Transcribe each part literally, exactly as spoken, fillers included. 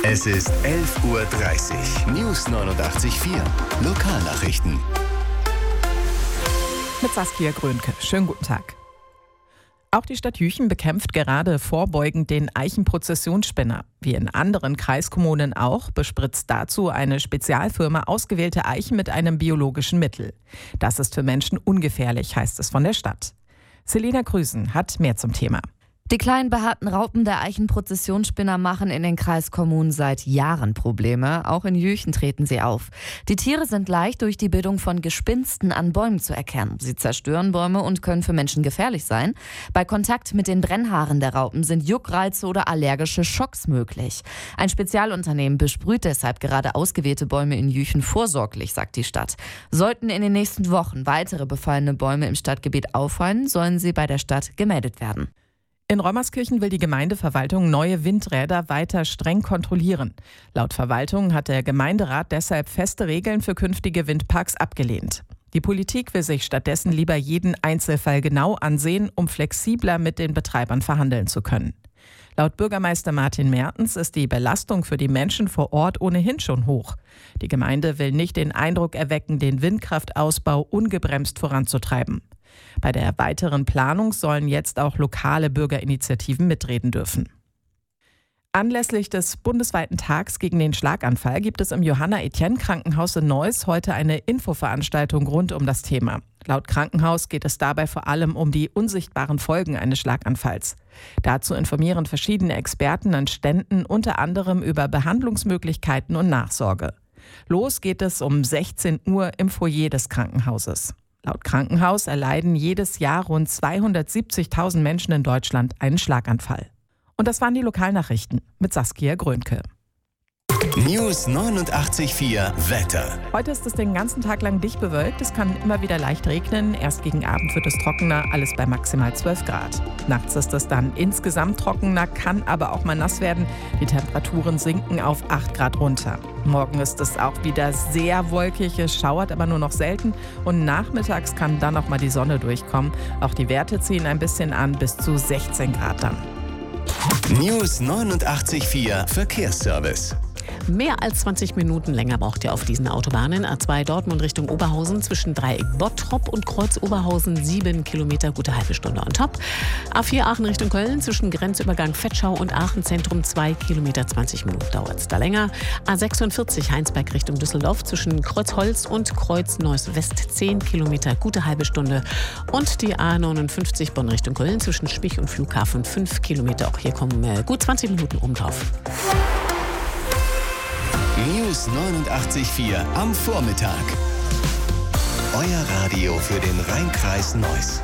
Es ist elf Uhr dreißig. News neunundachtzig Komma vier. Lokalnachrichten. Mit Saskia Grönke. Schönen guten Tag. Auch die Stadt Jüchen bekämpft gerade vorbeugend den Eichenprozessionsspinner. Wie in anderen Kreiskommunen auch, bespritzt dazu eine Spezialfirma ausgewählte Eichen mit einem biologischen Mittel. Das ist für Menschen ungefährlich, heißt es von der Stadt. Selina Grüßen hat mehr zum Thema. Die kleinen behaarten Raupen der Eichenprozessionsspinner machen in den Kreiskommunen seit Jahren Probleme. Auch in Jüchen treten sie auf. Die Tiere sind leicht durch die Bildung von Gespinsten an Bäumen zu erkennen. Sie zerstören Bäume und können für Menschen gefährlich sein. Bei Kontakt mit den Brennhaaren der Raupen sind Juckreize oder allergische Schocks möglich. Ein Spezialunternehmen besprüht deshalb gerade ausgewählte Bäume in Jüchen vorsorglich, sagt die Stadt. Sollten in den nächsten Wochen weitere befallene Bäume im Stadtgebiet auffallen, sollen sie bei der Stadt gemeldet werden. In Rommerskirchen will die Gemeindeverwaltung neue Windräder weiter streng kontrollieren. Laut Verwaltung hat der Gemeinderat deshalb feste Regeln für künftige Windparks abgelehnt. Die Politik will sich stattdessen lieber jeden Einzelfall genau ansehen, um flexibler mit den Betreibern verhandeln zu können. Laut Bürgermeister Martin Mertens ist die Belastung für die Menschen vor Ort ohnehin schon hoch. Die Gemeinde will nicht den Eindruck erwecken, den Windkraftausbau ungebremst voranzutreiben. Bei der weiteren Planung sollen jetzt auch lokale Bürgerinitiativen mitreden dürfen. Anlässlich des bundesweiten Tags gegen den Schlaganfall gibt es im Johanna-Etienne-Krankenhaus in Neuss heute eine Infoveranstaltung rund um das Thema. Laut Krankenhaus geht es dabei vor allem um die unsichtbaren Folgen eines Schlaganfalls. Dazu informieren verschiedene Experten an Ständen unter anderem über Behandlungsmöglichkeiten und Nachsorge. Los geht es um sechzehn Uhr im Foyer des Krankenhauses. Laut Krankenhaus erleiden jedes Jahr rund zweihundertsiebzigtausend Menschen in Deutschland einen Schlaganfall. Und das waren die Lokalnachrichten mit Saskia Grönke. News neunundachtzig Komma vier Wetter. Heute ist es den ganzen Tag lang dicht bewölkt. Es kann immer wieder leicht regnen. Erst gegen Abend wird es trockener, alles bei maximal zwölf Grad. Nachts ist es dann insgesamt trockener, kann aber auch mal nass werden. Die Temperaturen sinken auf acht Grad runter. Morgen ist es auch wieder sehr wolkig, es schauert aber nur noch selten. Und nachmittags kann dann auch mal die Sonne durchkommen. Auch die Werte ziehen ein bisschen an, bis zu sechzehn Grad dann. News neunundachtzig Komma vier Verkehrsservice. Mehr als zwanzig Minuten länger braucht ihr auf diesen Autobahnen. A zwei Dortmund Richtung Oberhausen zwischen Dreieck Bottrop und Kreuz Oberhausen sieben Kilometer, gute halbe Stunde on top. A vier Aachen Richtung Köln zwischen Grenzübergang Vetschau und Aachen Zentrum zwei Kilometer, zwanzig Minuten dauert es da länger. A sechsundvierzig Heinsberg Richtung Düsseldorf zwischen Kreuzholz und Kreuz Neuss West zehn Kilometer, gute halbe Stunde. Und die A neunundfünfzig Bonn Richtung Köln zwischen Spich und Flughafen fünf Kilometer. Auch hier kommen äh, gut zwanzig Minuten oben drauf. News neunundachtzig Komma vier am Vormittag. Euer Radio für den Rheinkreis Neuss.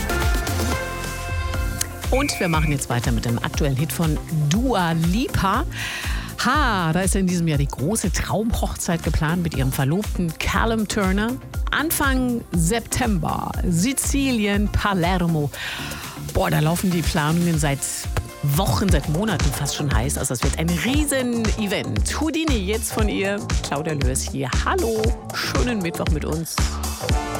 Und wir machen jetzt weiter mit dem aktuellen Hit von Dua Lipa. Ha, da ist in diesem Jahr die große Traumhochzeit geplant mit ihrem Verlobten Callum Turner. Anfang September, Sizilien, Palermo. Boah, da laufen die Planungen seit Wochen, seit Monaten fast schon heiß. Also es wird ein Riesen-Event. Houdini jetzt von ihr. Claudia Lörs hier. Hallo, schönen Mittwoch mit uns.